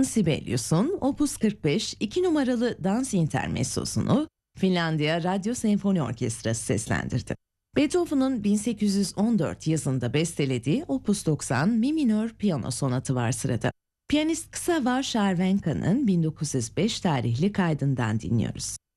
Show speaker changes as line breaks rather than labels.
Sibelius'un Opus 45 2 numaralı dans intermezzosunu Finlandiya Radyo Senfoni Orkestrası seslendirdi. Beethoven'ın 1814 yazında bestelediği Opus 90 Mi minör piyano sonatı var sırada. Piyanist Ksava Şervenka'nın 1905 tarihli kaydından dinliyoruz.